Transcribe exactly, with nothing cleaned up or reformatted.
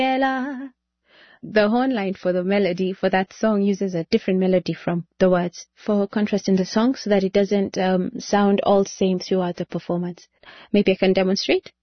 Ella. The horn line for the melody for that song uses a different melody from the words for contrast in the song so that it doesn't um, sound all same throughout the performance. Maybe I can demonstrate.